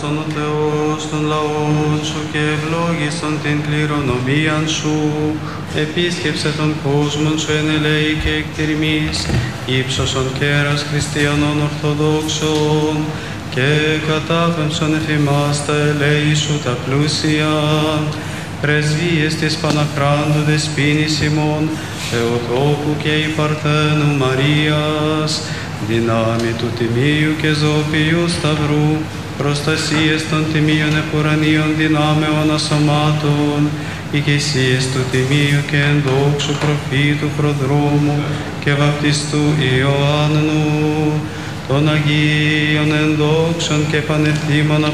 Σώσον ο Θεός των λαών σου και ευλόγησον την κληρονομίαν σου. Επίσκεψε τον κόσμον σου εν ελέη και εκτιρμής, ύψωσον κέρας χριστιανών ορθοδόξων και κατάπεμψον εφημάς τα ελέη σου τα πλούσια. Πρεσβείες της Παναχράντου δεσποίνης ημών, Θεοτόκου και η Παρθένου Μαρίας, δυνάμει του τιμίου και ζωοποιού σταυρού, προστασίες των τιμίων επουρανίων δυνάμεων ασωμάτων, οικεσίες του τιμίου και ενδόξου προφήτου προδρόμου και βαπτιστού Ιωάννου, των Αγίων ενδόξων και πανευτήμων